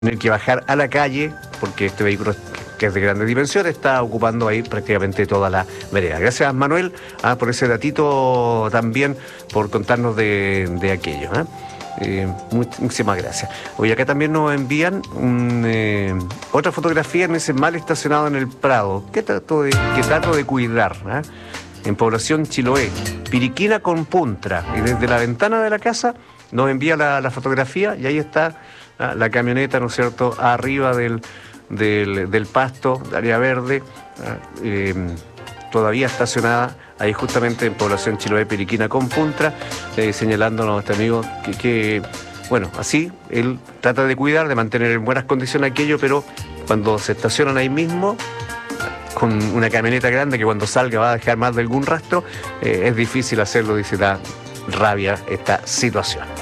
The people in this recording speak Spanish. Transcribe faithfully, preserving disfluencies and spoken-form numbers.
tener que bajar a la calle porque este vehículo, que es de grandes dimensiones, está ocupando ahí prácticamente toda la vereda. Gracias, Manuel, ah, por ese datito también, por contarnos de, de aquello. ¿eh? Eh, muchísimas gracias. Hoy acá también nos envían un, eh, otra fotografía en ese mal estacionado en el Prado, que trato de, que trato de cuidar, ¿eh? En población Chiloé, Piriquina con Puntra, y desde la ventana de la casa nos envía la, la fotografía y ahí está ah, la camioneta, ¿no es cierto?, arriba del, del, del pasto, área verde, ah, eh, todavía estacionada ahí justamente en población Chiloé, Piriquina con Puntra, eh, señalándonos a este amigo que, que, bueno, así él trata de cuidar, de mantener en buenas condiciones aquello, pero cuando se estacionan ahí mismo, con una camioneta grande que cuando salga va a dejar más de algún rastro, eh, es difícil hacerlo, dice, da rabia esta situación.